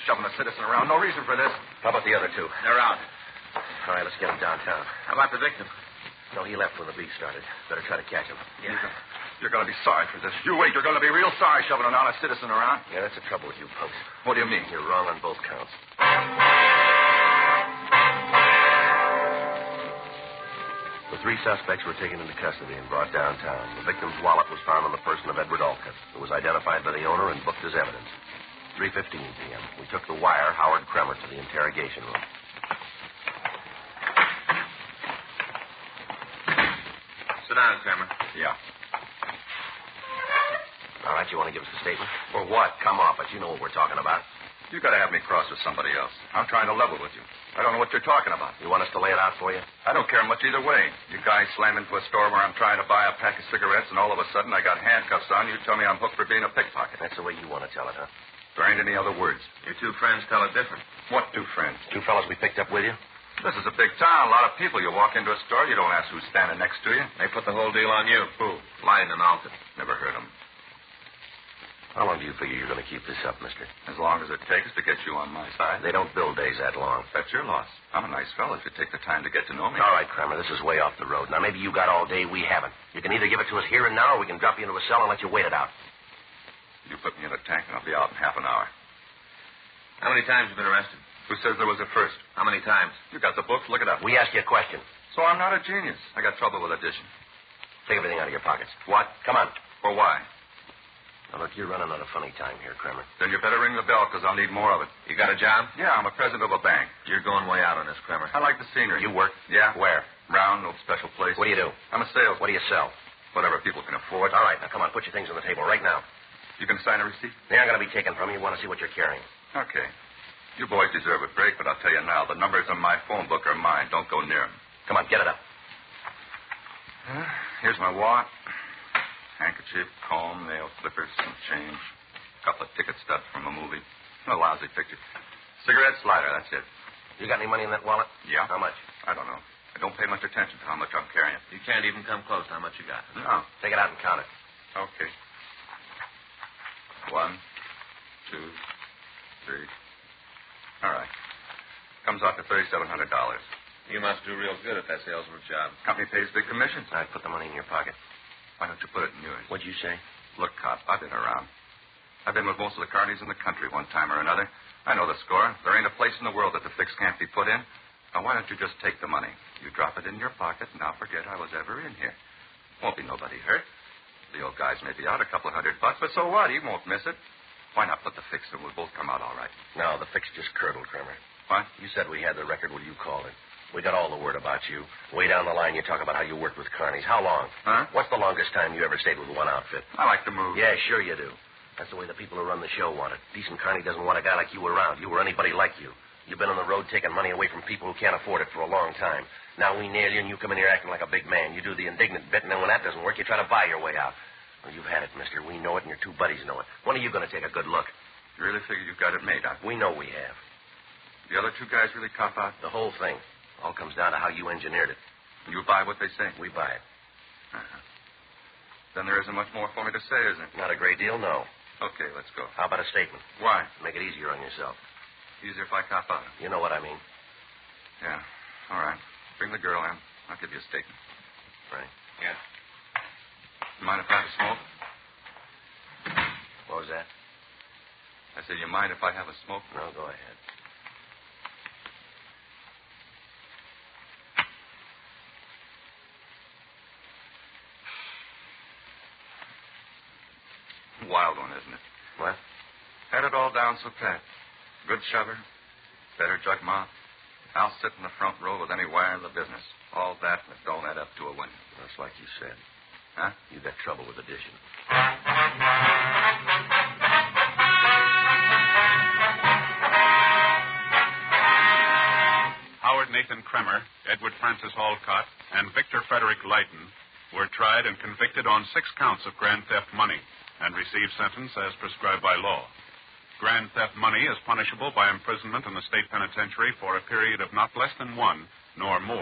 Shoving a citizen around. No reason for this. How about the other two? They're out. All right, let's get him downtown. How about the victim? No, he left when the beef started. Better try to catch him. Yeah. You're going to be sorry for this. You wait. You're going to be real sorry shoving an honest citizen around. Yeah, that's the trouble with you, Pokes. What do you mean? You're wrong on both counts. The three suspects were taken into custody and brought downtown. The victim's wallet was found on the person of Edward Alcott. It was identified by the owner and booked as evidence. 3:15 p.m. We took the wire, Howard Kremer, to the interrogation room. Sit down, Kramer. Yeah. All right, you want to give us a statement? For what? Come off it. You know what we're talking about. You got to have me cross with somebody else. I'm trying to level with you. I don't know what you're talking about. You want us to lay it out for you? I don't care much either way. You guys slam into a store where I'm trying to buy a pack of cigarettes, and all of a sudden I got handcuffs on. You tell me I'm hooked for being a pickpocket. That's the way you want to tell it, huh? There ain't any other words. Your two friends tell it different. What two friends? Two fellas we picked up with you? This is a big town. A lot of people. You walk into a store, you don't ask who's standing next to you. They put the whole deal on you. Who? Lying and Alton. Never heard them. How long do you figure you're going to keep this up, mister? As long as it takes to get you on my side. They don't build days that long. That's your loss. I'm a nice fellow if you take the time to get to know me. All right, Kramer, this is way off the road. Now, maybe you got all day, we haven't. You can either give it to us here and now, or we can drop you into a cell and let you wait it out. You put me in a tank, and I'll be out in half an hour. How many times have you been arrested? Who says there was a first? How many times? You got the books. Look it up. We asked you a question. So I'm not a genius. I got trouble with addition. Take everything out of your pockets. What? Come on. For why? Now, look, you're running on a funny time here, Kramer. Then you better ring the bell, because I'll need more of it. You got a job? Yeah, I'm a president of a bank. You're going way out on this, Kramer. I like the scenery. You work? Yeah. Where? Round, no special place. What do you do? I'm a salesman. What do you sell? Whatever people can afford. All right, now, come on, put your things on the table right now. You can sign a receipt? They aren't going to be taken from you. You want to see what you're carrying. Okay. You boys deserve a break, but I'll tell you now, the numbers on my phone book are mine. Don't go near them. Come on, get it up. Here's my wallet. Handkerchief, comb, nail clippers, some change. A couple of ticket stubs from a movie. A lousy picture. Cigarette lighter, that's it. You got any money in that wallet? Yeah. How much? I don't know. I don't pay much attention to how much I'm carrying. You can't even come close to how much you got. No. Take it out and count it. Okay. 1, 2, 3. All right. Comes out to $3,700. You must do real good at that salesman's job. Company pays big commissions. All right, put the money in your pocket. Why don't you put it in yours? What'd you say? Look, cop, I've been around. I've been with most of the carnies in the country one time or another. I know the score. There ain't a place in the world that the fix can't be put in. Now, why don't you just take the money? You drop it in your pocket, and I'll forget I was ever in here. Won't be nobody hurt. The old guy's may be out a couple of $100, but so what? He won't miss it. Why not put the fix in? We'll both come out all right. No, the fix just curdled, Kramer. What? You said we had the record when you called it. We got all the word about you. Way down the line, you talk about how you worked with carnies. How long? Huh? What's the longest time you ever stayed with one outfit? I like to move. Yeah, sure you do. That's the way the people who run the show want it. Decent carny doesn't want a guy like you around. You or anybody like you. You've been on the road taking money away from people who can't afford it for a long time. Now we nail you, and you come in here acting like a big man. You do the indignant bit, and then when that doesn't work, you try to buy your way out. Well, you've had it, mister. We know it, and your two buddies know it. When are you going to take a good look? You really figure you've got it made, huh? We know we have. The other two guys really cop out? The whole thing. All comes down to how you engineered it. You buy what they say? We buy it. Uh-huh. Then there isn't much more for me to say, is there? Not a great deal, no. Okay, let's go. How about a statement? Why? Make it easier on yourself. Easier if I cop out. You know what I mean. Yeah. All right. Bring the girl in. I'll give you a statement. Right. Yeah. You mind if I have a smoke? What was that? I said, you mind if I have a smoke? No, go ahead. Wild one, isn't it? What? Had it all down so pat. Good shover. Better jug mouth. I'll sit in the front row with any wire in the business. All that, and it don't add up to a win. That's like you said. Huh? You got trouble with addition. Howard Nathan Kremer, Edward Francis Alcott, and Victor Frederick Leighton were tried and convicted on 6 counts of grand theft money and received sentence as prescribed by law. Grand theft money is punishable by imprisonment in the state penitentiary for a period of not less than 1 nor more